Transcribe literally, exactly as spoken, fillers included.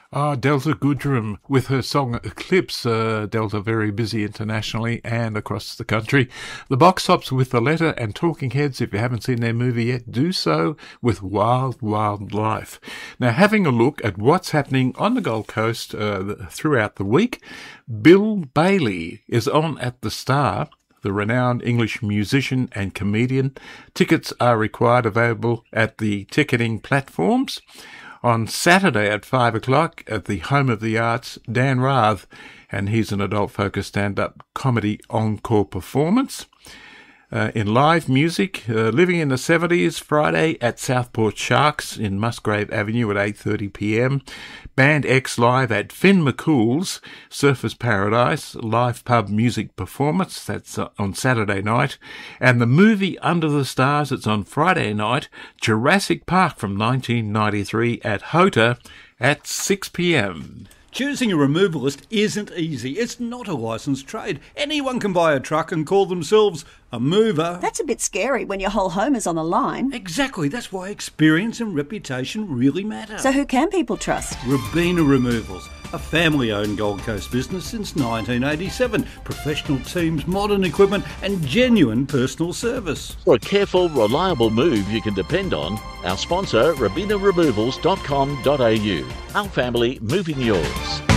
Ah, Delta Goodrem with her song Eclipse. Uh, Delta very busy internationally and across the country. The Box Tops with The Letter and Talking Heads, if you haven't seen their movie yet, do so with Wild Wild Life. Now, having a look at what's happening on the Gold Coast uh, throughout the week, Bill Bailey is on at the Star, the renowned English musician and comedian. Tickets are required, available at the ticketing platforms. On Saturday at five o'clock at the Home of the Arts, Dan Rath, and he's an adult-focused stand-up comedy encore performance. Uh, in live music, uh, Living in the seventies, Friday at Southport Sharks in Musgrave Avenue at eight thirty p m. Band X live at Finn McCool's Surfers Paradise, live pub music performance, that's uh, on Saturday night. And the movie Under the Stars, it's on Friday night, Jurassic Park from nineteen ninety-three at Hota at six p m. Choosing a removalist isn't easy. It's not a licensed trade. Anyone can buy a truck and call themselves a mover. That's a bit scary when your whole home is on the line. Exactly. That's why experience and reputation really matter. So who can people trust? Robina Removals, a family-owned Gold Coast business since nineteen eighty-seven. Professional teams, modern equipment and genuine personal service. For a careful, reliable move you can depend on, our sponsor, robina removals dot com dot a u. Our family moving yours.